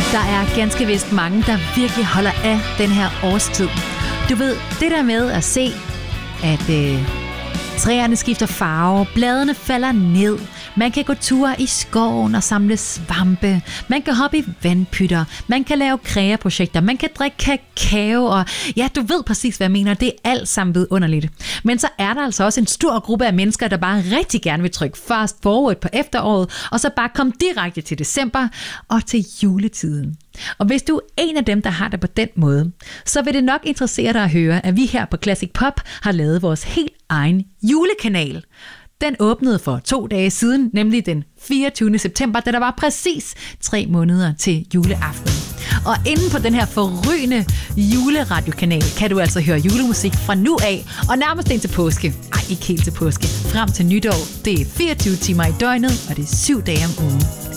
Der er ganske vist mange, der virkelig holder af den her årstid. Du ved, det der med at se, at træerne skifter farve, bladene falder ned, man kan gå ture i skoven og samle svampe, man kan hoppe i vandpytter, man kan lave kreaprojekter, man kan drikke kakao, og ja, du ved præcis, hvad jeg mener, det er alt sammen vidunderligt. Men så er der altså også en stor gruppe af mennesker, der bare rigtig gerne vil trykke fast forward på efteråret, og så bare komme direkte til december og til juletiden. Og hvis du er en af dem, der har det på den måde, så vil det nok interessere dig at høre, at vi her på Classic Pop har lavet vores helt egen julekanal. Den åbnede for 2 dage siden, nemlig den 24. september, da der var præcis 3 måneder til juleaften. Og inden på den her forrygende juleradiokanal kan du altså høre julemusik fra nu af, og nærmest ind til påske. Ej, ikke helt til påske. Frem til nytår. Det er 24 timer i døgnet, og det er 7 dage om ugen.